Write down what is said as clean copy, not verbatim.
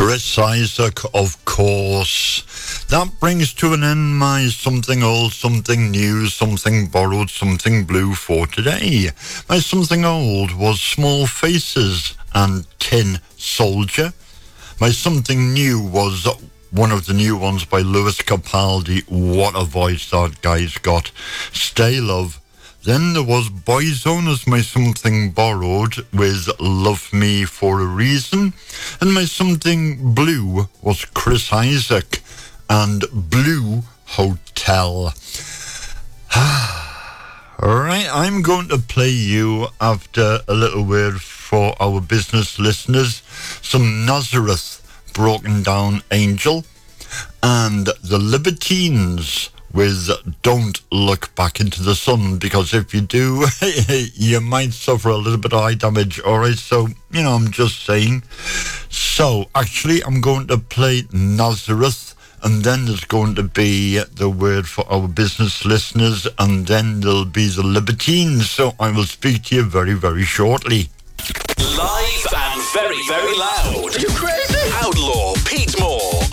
Chris Isaak, of course. That brings to an end my something old, something new, something borrowed, something blue for today. My something old was Small Faces and Tin Soldier. My something new was one of the new ones by Lewis Capaldi. What a voice that guy's got. Stay Love. Then there was Boyzone as my something borrowed with Love Me for a Reason. And my something blue was Chris Isaak and Blue Hotel. Alright, I'm going to play you, after a little word for our business listeners, some Nazareth, Broken Down Angel, and the Libertines with Don't Look Back into the Sun, because if you do, you might suffer a little bit of eye damage. Alright, so, I'm just saying. So, actually, I'm going to play Nazareth, and then there's going to be the word for our business listeners, and then there'll be the Libertines. So I will speak to you very, very shortly. Live and very, very loud. Are you crazy? Outlaw Pete Moore.